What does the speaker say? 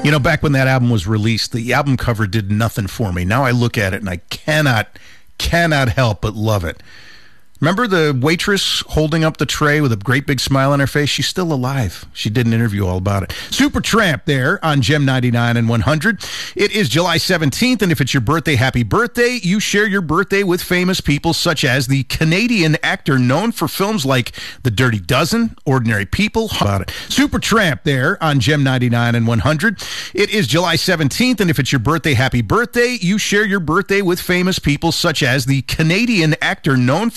Back when that album was released, the album cover did nothing for me. Now I look at it and I cannot help but love it. Remember the waitress holding up the tray with a great big smile on her face? She's still alive. She did an interview all about it. Supertramp there on Gem 99 and 100. It is July 17th, and if it's your birthday, happy birthday. You share your birthday with famous people such as the Canadian actor known for films like The Dirty Dozen, Ordinary People. About it. Supertramp there on Gem 99 and 100. It is July 17th, and if it's your birthday, happy birthday. You share your birthday with famous people such as the Canadian actor known